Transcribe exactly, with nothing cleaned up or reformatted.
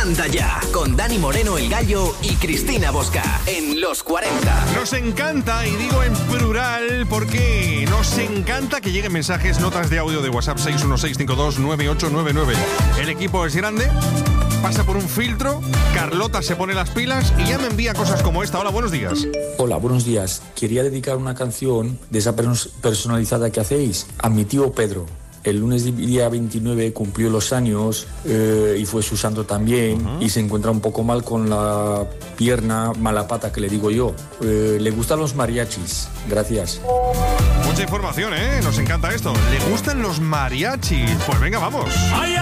Anda Ya, con Dani Moreno el Gallo y Cristina Bosca, en Los cuarenta. Nos encanta, y digo en plural, porque nos encanta que lleguen mensajes, notas de audio de WhatsApp seis uno seis cinco dos nueve ocho nueve nueve. El equipo es grande, pasa por un filtro, Carlota se pone las pilas y ya me envía cosas como esta. Hola, buenos días. Hola, buenos días. Quería dedicar una canción de esa personalizada que hacéis a mi tío Pedro. El lunes día veintinueve cumplió los años eh, y fue su santo también, uh-huh. y se encuentra un poco mal con la pierna, mala pata que le digo yo. Eh, le gustan los mariachis. Gracias. Mucha información, ¿eh? Nos encanta esto. ¿Le gustan los mariachis? Pues venga, vamos.